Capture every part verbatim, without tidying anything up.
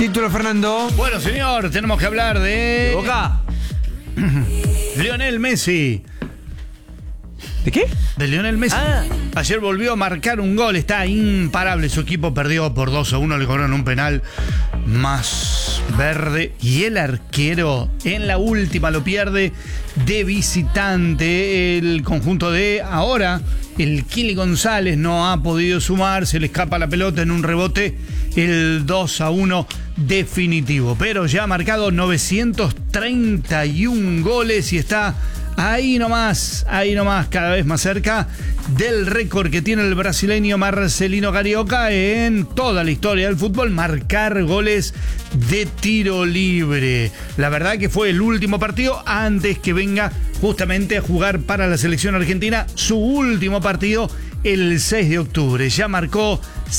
Título, Fernando. Bueno, señor, tenemos que hablar de... ¿De Boca? Lionel Messi. ¿De qué? De Lionel Messi. Ah. Ayer volvió a marcar un gol, está imparable. Su equipo perdió por dos a uno, le cobraron un penal más verde. Y el arquero en la última lo pierde de visitante. El conjunto de ahora, el Kili González no ha podido sumar, se le escapa la pelota en un rebote. El dos a uno definitivo. Pero ya ha marcado novecientos treinta y uno goles y está... Ahí nomás, ahí nomás, cada vez más cerca del récord que tiene el brasileño Marcelino Carioca en toda la historia del fútbol, marcar goles de tiro libre. La verdad que fue el último partido antes que venga justamente a jugar para la selección argentina, su último partido el seis de octubre. Ya marcó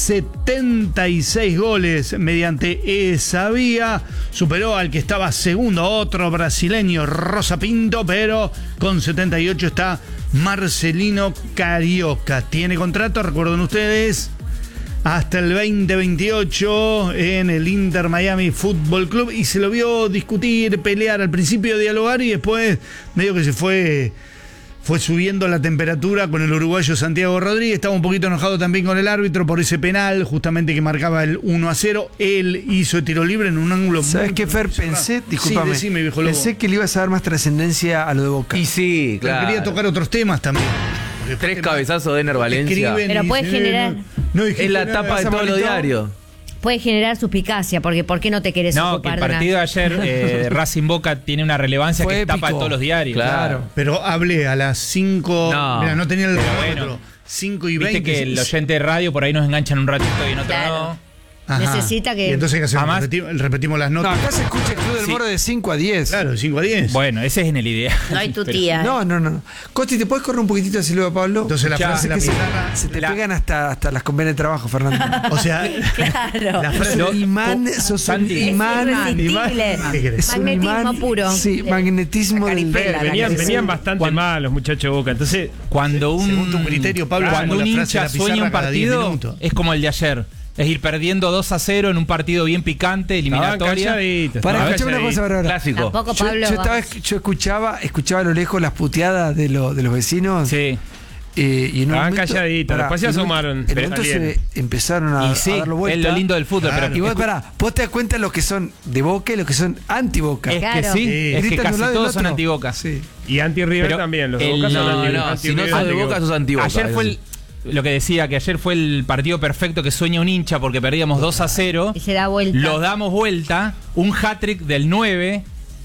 setenta y seis goles mediante esa vía. Superó al que estaba segundo, otro brasileño, Rosa Pinto, pero con setenta y ocho está Marcelino Carioca. Tiene contrato, recuerden ustedes, hasta el veinte veintiocho en el Inter Miami Fútbol Club. Y se lo vio discutir, pelear, al principio dialogar y después medio que se fue... Fue subiendo la temperatura con el uruguayo Santiago Rodríguez. Estaba un poquito enojado también con el árbitro por ese penal, justamente que marcaba el uno a cero. Él hizo el tiro libre en un ángulo. ¿Sabes muy, qué, Fer? muy Pensé, discúlpame, sí, decime, viejo lobo. Pensé que le ibas a dar más trascendencia a lo de Boca. Y sí, Pero claro. quería tocar otros temas también. Tres cabezazos de Ener Valencia. Escriben Pero y puede dicen, generar- no, no dijiste Es la nada, tapa de esa todos los bonito. diarios. Puede generar suspicacia, porque ¿por qué no te querés No, que ocupar el de una- partido de ayer eh, de Racing Boca tiene una relevancia Fue que tapa épico. todos los diarios. Claro. Pero hablé a las cinco. No. Mira, no tenía el Pero reloj, bueno. cinco y Viste veinte. que el oyente de radio por ahí nos enganchan un ratito y en otro Claro. no. Ajá. necesita que- Y entonces, ¿qué hacemos? Además- Repetimos, repetimos las No, notas. acá se escucha el Club del Sí. Moro de cinco a diez. Claro, de cinco a diez. Bueno, ese es en el ideal. No hay tu Pero- tía. ¿eh? No, no, no. Costi, ¿te puedes correr un poquitito así luego, Pablo? Entonces la Ya, frase, la que se, pizarra. se te La- pegan hasta, hasta las convenas de trabajo, Fernando. O sea, Claro. la frase. Lo- imán, sos un Santi. Es imán. irresistible. ¿Qué querés? Es un Magnetismo imán, puro. Sí, magnetismo La del caripela, la Venían, caripela. venían bastante Cuando- mal los muchachos de Boca. Entonces, Cuando un, Según tu criterio, Pablo, cuando hacemos un la frase de hincha la pizarra sueña un cada diez partido, minutos. es como el de ayer. Es ir perdiendo dos a cero en un partido bien picante, estaban eliminatoria. calladitos. Para, estaban escuchame una cosa, calladitos. Bárbara. Clásico. Tampoco Yo, Pablo. yo estaba- vamos. yo escuchaba, escuchaba a lo lejos las puteadas de, lo- de los vecinos. Sí. eh, y en un Estaban momento- calladitos, pará, después se en un- asomaron, En un pero momento salieron. se empezaron a, Y sí, a darlo es vuelta. lo lindo del fútbol. Claro. Pero Y vos, escu- pará, vos te das cuenta los que son de Boca y los que son anti-Boca. es Claro. que sí, Sí. es que Gritan de casi un lado y del todos son otro. antiboca. Sí. Y anti-River Pero también. Los de el- Boca son No, anti- no, si no anti-River, sos de anti- Boca sos anti-Boca. Ayer eso fue sí. el, lo que decía, que ayer fue el partido perfecto que sueña un hincha porque perdíamos dos a cero. Y se da vuelta. Lo damos vuelta, un hat-trick del nueve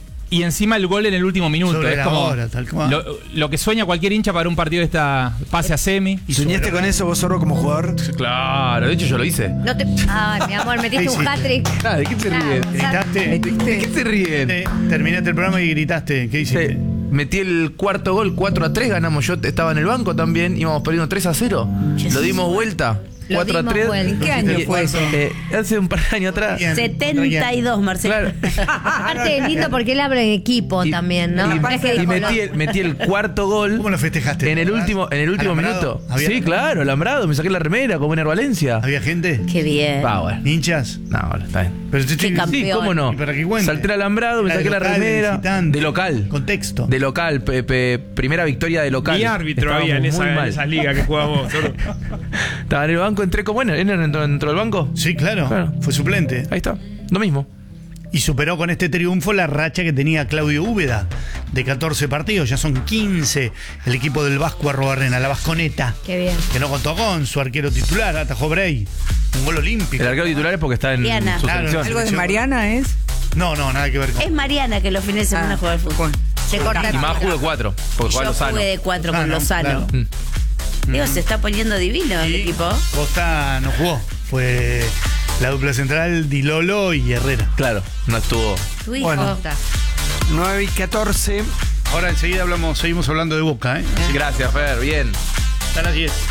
y encima el gol en el último minuto. Sobre es la como hora, tal cual. lo, lo que sueña cualquier hincha para un partido de esta pase a semi. ¿Y soñaste con eso vos, Zorro, como jugador? Claro, de hecho yo lo hice. No te... Ay, mi amor, metiste Sí, un sí. hat-trick. Ah, ¿de qué se Claro. ríen? Gritaste. ¿De qué se ríen? Te- Terminaste el programa y gritaste. ¿Qué hiciste? Sí. Metí el cuarto gol, cuatro a tres, ganamos. Yo estaba en el banco también, íbamos perdiendo tres a cero. Lo dimos vuelta, Lo cuatro a dimos tres. vuelta. ¿En qué año Y- fue eso? eh, hace un par de años atrás. Bien. setenta y dos, Marcelo. Claro. Aparte es lindo porque él habla en equipo Y- también, ¿no? Y, No es que y dijo, metí, lo- el, metí el cuarto gol. ¿Cómo lo festejaste? En el ¿Verdad? último, en el último ¿Alambrado? minuto. ¿Había- Sí, claro, alambrado. Me saqué la remera como Ener Valencia. ¿Había gente? Qué bien. Va, bueno. ¿Hinchas? No, bueno, está bien. Pero te estoy- Qué campeón. Sí, cómo no. ¿Y para qué cuente? Salté el alambrado, me Era de saqué la local, de remera. visitante. De local. Contexto. De local, pe- pe- primera victoria de local. Ni árbitro Estábamos había en esa, muy en mal. esa liga que jugamos. Solo- Estaba en el banco, entré como Ener. Ener entró dentro del banco. Sí, claro. Claro. Fue suplente. Ahí está. Lo mismo. Y superó con este triunfo la racha que tenía Claudio Úbeda de catorce partidos. Ya son quince el equipo del Vasco Arrobarrena, la Vasconeta. Qué bien. Que no contó con su arquero titular, atajó Bray. Un gol olímpico. El arquero titular es porque está en Diana. su Claro, selección. algo ¿Algo de Mariana es? No, no, nada que ver con. Es Mariana que los fines de semana Ah, juega al fútbol. bueno. Se corta Y más jugué cuatro, porque juega Yo Lozano. jugué de cuatro Ah, con no, Lozano. claro. Mm. Digo, se está poniendo divino el Y equipo. Costa no jugó. Fue la dupla central Di Lolo y Herrera. Claro, no estuvo. Tu hijo. Bueno. nueve y catorce. Ahora enseguida hablamos, seguimos hablando de Boca, ¿eh? Gracias, Fer, bien. Están las diez.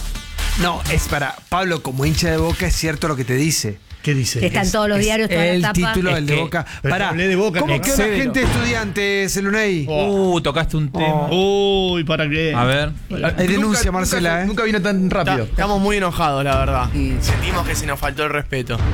No, es para Pablo, como hincha de Boca, es cierto lo que te dice. ¿Qué dice? Que está en todos los Es diarios, toda el la tapa. título Es del de que- Boca. pero Pará, hablé de Boca, ¿cómo no. queda la Excédelo. gente de estudiantes, Elunei? Uh, tocaste un tema. Uy, para qué. A ver. Hay denuncia, Marcela, nunca, ¿eh? Nunca vino tan rápido. Estamos muy enojados, la verdad. Sentimos que se nos faltó el respeto.